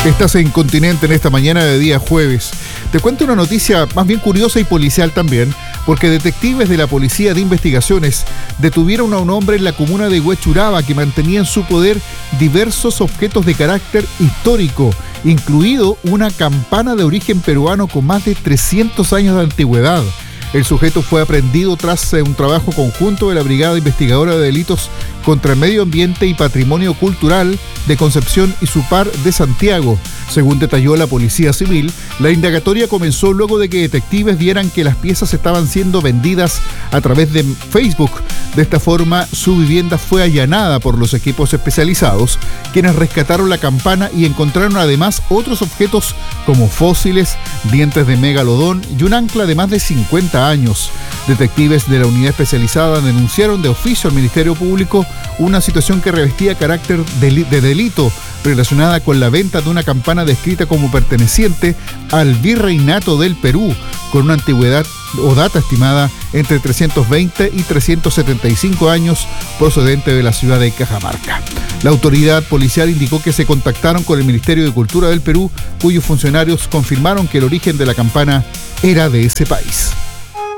Estás en Continente en esta mañana de día jueves. Te cuento una noticia más bien curiosa y policial también, porque detectives de la Policía de Investigaciones detuvieron a un hombre en la comuna de Huechuraba que mantenía en su poder diversos objetos de carácter histórico, incluido una campana de origen peruano con más de 300 años de antigüedad. El sujeto fue aprehendido tras un trabajo conjunto de la Brigada Investigadora de Delitos contra el Medio Ambiente y Patrimonio Cultural de Concepción y Supar de Santiago. Según detalló la Policía Civil, la indagatoria comenzó luego de que detectives vieran que las piezas estaban siendo vendidas a través de Facebook. De esta forma, su vivienda fue allanada por los equipos especializados, quienes rescataron la campana y encontraron además otros objetos como fósiles, dientes de megalodón y un ancla de más de 50 años. Detectives de la unidad especializada denunciaron de oficio al Ministerio Público una situación que revestía carácter de delito relacionada con la venta de una campana descrita como perteneciente al Virreinato del Perú, con una antigüedad o data estimada entre 320 y 375 años, procedente de la ciudad de Cajamarca. La autoridad policial indicó que se contactaron con el Ministerio de Cultura del Perú, cuyos funcionarios confirmaron que el origen de la campana era de ese país.